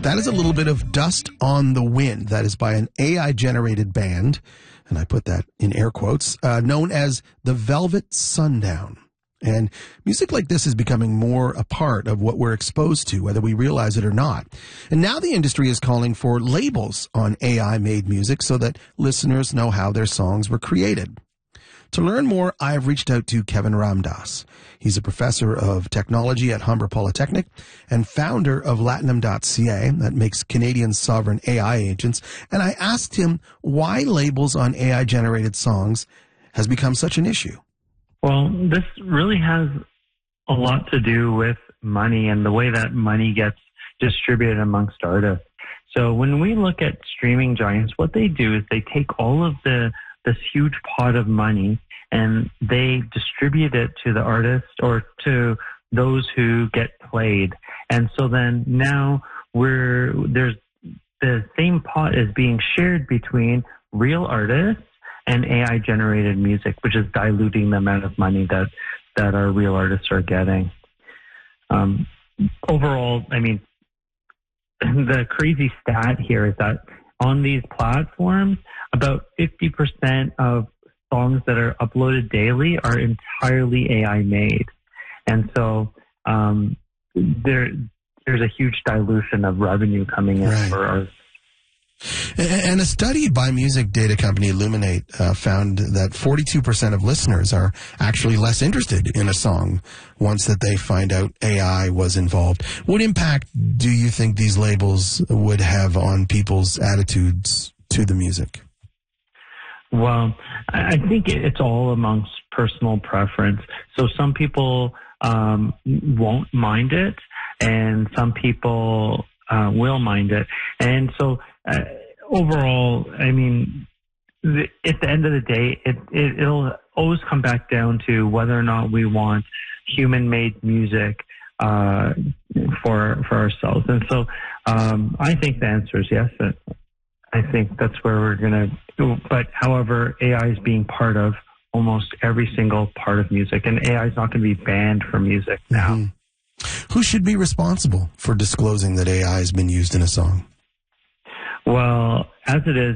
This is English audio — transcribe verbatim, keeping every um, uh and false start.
That is a little bit of Dust on the Wind. That is by an A I-generated band, and I put that in air quotes, uh, known as the Velvet Sundown. And music like this is becoming more a part of what we're exposed to, whether we realize it or not. And now the industry is calling for labels on A I-made music so that listeners know how their songs were created. To learn more, I have reached out to Kevin Ramdas. He's a professor of technology at Humber Polytechnic and founder of Latinum dot C A that makes Canadian sovereign A I agents. And I asked him why labels on A I-generated songs has become such an issue. Well, this really has a lot to do with money and the way that money gets distributed amongst artists. So when we look at streaming giants, what they do is they take all of the this huge pot of money and they distribute it to the artist or to those who get played. And so then now we're there's the same pot is being shared between real artists and A I-generated music, which is diluting the amount of money that, that our real artists are getting. Um, overall, I mean, the crazy stat here is that on these platforms, about fifty percent of songs that are uploaded daily are entirely A I-made. And so um, there, there's a huge dilution of revenue coming in right. for artists. And a study by music data company Illuminate uh, found that forty-two percent of listeners are actually less interested in a song once that they find out A I was involved. What impact do you think these labels would have on people's attitudes to the music? Well, I think it's all amongst personal preference. So some people um, won't mind it, and some people uh, will mind it. And so uh, overall, I mean, the, at the end of the day, it, it, it'll always come back down to whether or not we want human-made music uh, for for ourselves. And so um, I think the answer is yes. I think that's where we're going to do. But however, A I is being part of almost every single part of music, and A I is not going to be banned from music now. Mm-hmm. Who should be responsible for disclosing that A I has been used in a song? Well, as it is,